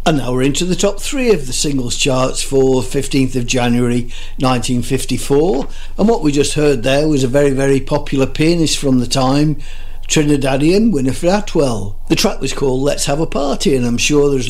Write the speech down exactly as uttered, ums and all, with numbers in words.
And now we're into the top three of the singles charts for fifteenth of January nineteen fifty-four, and what we just heard there was a very very popular pianist from the time, Trinidadian Winifred Atwell. The track was called Let's Have a Party, and I'm sure there's